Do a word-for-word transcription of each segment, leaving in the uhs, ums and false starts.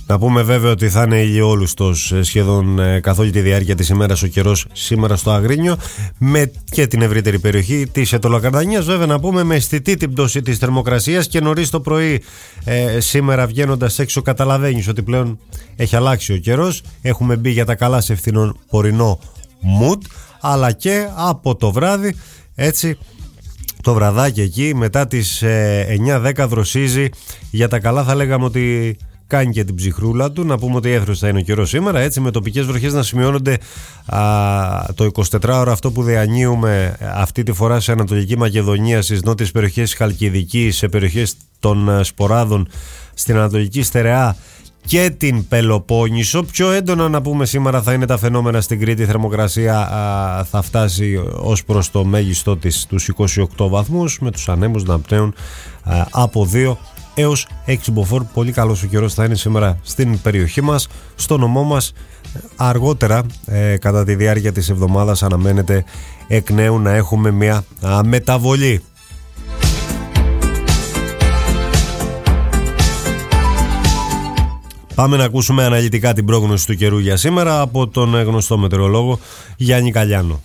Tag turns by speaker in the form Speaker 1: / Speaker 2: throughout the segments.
Speaker 1: Να πούμε βέβαια ότι θα είναι ηλιόλουστος σχεδόν καθ' όλη τη διάρκεια της ημέρας ο καιρός σήμερα στο Αγρίνιο με και την ευρύτερη περιοχή της Αιτωλοκαρδανίας. Βέβαια να πούμε με αισθητή την πτώση της θερμοκρασίας και νωρίς το πρωί ε, σήμερα βγαίνοντας έξω καταλαβαίνεις ότι πλέον έχει αλλάξει ο καιρός. Έχουμε μπει για τα καλά σε φθινοπορεινό mood, αλλά και από το βράδυ έτσι το βραδάκι εκεί μετά τις ε, εννιά δέκα δροσίζει για τα καλά, θα λέγαμε ότι κάνει και την ψυχρούλα του. Να πούμε ότι έθρος θα είναι ο καιρός σήμερα, έτσι, με τοπικές βροχές να σημειώνονται α, το εικοσιτετράωρο αυτό που διανύουμε αυτή τη φορά σε Ανατολική Μακεδονία, στις νότιες περιοχές της Χαλκιδικής, σε περιοχές των Σποράδων, στην Ανατολική Στερεά και την Πελοπόννησο. Πιο έντονα να πούμε σήμερα θα είναι τα φαινόμενα στην Κρήτη. Η θερμοκρασία α, θα φτάσει ως προς το μέγιστό της τους είκοσι οκτώ βαθμούς, με τους ανέμους να πνέουν α, από δύο έως έξι μποφόρ. Πολύ καλός ο καιρός θα είναι σήμερα στην περιοχή μας, στο νομό μας. Αργότερα ε, κατά τη διάρκεια της εβδομάδας αναμένεται εκ νέου να έχουμε μια α, μεταβολή. Πάμε να ακούσουμε αναλυτικά την πρόγνωση του καιρού για σήμερα από τον γνωστό μετεωρολόγο Γιάννη Καλιάνο.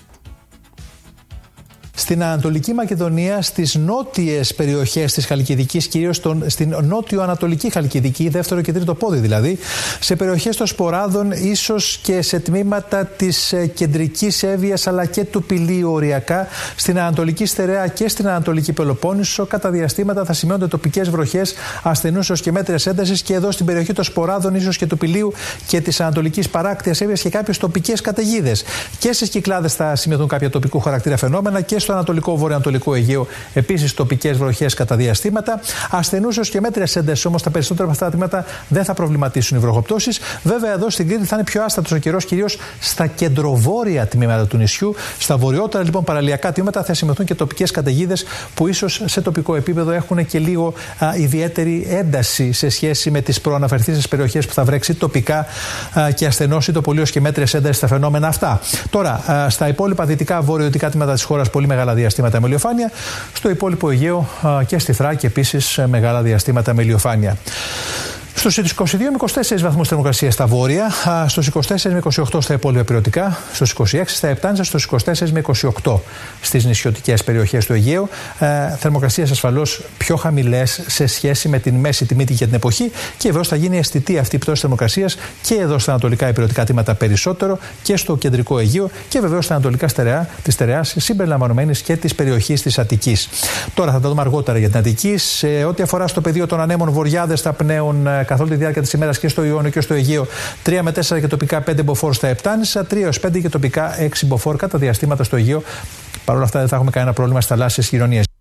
Speaker 2: Στην Ανατολική Μακεδονία, στις νότιες περιοχές της Χαλκιδικής, κυρίως στον, στην νότιο-ανατολική Χαλκιδική, δεύτερο και τρίτο πόδι δηλαδή, σε περιοχές των Σποράδων, ίσως και σε τμήματα της κεντρικής Εύβοιας αλλά και του Πηλίου οριακά, στην Ανατολική Στερεά και στην Ανατολική Πελοπόννησο, κατά διαστήματα θα σημειώνονται τοπικές βροχές ασθενούς έως και μέτριας έντασης, και εδώ στην περιοχή των Σποράδων, ίσως και του Πηλίου και της Ανατολικής Παράκτειας Εύβοιας, και κάποιες τοπικές καταιγίδες. Και στις Κυκλάδες θα σημειωθούν κάποια τοπικού χαρακτήρα φαινόμενα, και στο Ανατολικό Βορειοανατολικό Αιγαίο επίσης τοπικές βροχές κατά διαστήματα. Ασθενούς έως και μέτριας έντασης όμως τα περισσότερα από αυτά τα τμήματα δεν θα προβληματίσουν οι βροχοπτώσεις. Βέβαια εδώ στην Κρήτη θα είναι πιο άστατος ο καιρός, κυρίως στα κεντροβόρεια τμήματα του νησιού. Στα βορειότερα λοιπόν παραλιακά τμήματα θα σημειωθούν και τοπικές καταιγίδες που ίσως σε τοπικό επίπεδο έχουν και λίγο α, ιδιαίτερη ένταση σε σχέση με τις προαναφερθήσεις περιοχές που θα βρέξει τοπικά α, και ασθενώσει το πολύ ως και μέτριας έντασης στα φαινόμενα αυτά. Τώρα, α, στα υπόλοιπα δυτικά βορειοδυτικά τμήματα της χώρας πολύ μεγάλα διαστήματα με ηλιοφάνεια. Στο υπόλοιπο Αιγαίο α, και στη Θράκη επίσης μεγάλα διαστήματα με ηλιοφάνεια. Στους είκοσι δύο με είκοσι τέσσερις βαθμούς θερμοκρασία στα βόρεια, στους είκοσι τέσσερις με είκοσι οκτώ στα υπόλοιπα υπηρετικά, στους είκοσι έξι στα Επτάνησα, στους είκοσι τέσσερις με είκοσι οκτώ στις νησιωτικές περιοχές του Αιγαίου. Θερμοκρασίες ασφαλώς πιο χαμηλές σε σχέση με την μέση τιμή για την εποχή, και εδώ θα γίνει αισθητή αυτή η πτώση θερμοκρασίας και εδώ στα ανατολικά υπηρετικά τμήματα περισσότερο, και στο κεντρικό Αιγαίο, και βεβαίως στα ανατολικά στερεά της Στερεάς, συμπεριλαμβανομένης και της περιοχής της Αττικής. Τώρα θα τα δούμε αργότερα για την Αττική. Σε ό,τι αφορά στο πεδίο των ανέμων, βορειάδες θα πνέουν καθ' όλη τη διάρκεια της ημέρας και στο Ιόνιο και στο Αιγαίο, τρία με τέσσερα και τοπικά πέντε μποφόρ στα Επτάνησα, τρία έως πέντε και τοπικά έξι μποφόρ κατά διαστήματα στο Αιγαίο. Παρ' όλα αυτά δεν θα έχουμε κανένα πρόβλημα στις θαλάσσιες γειτονίες.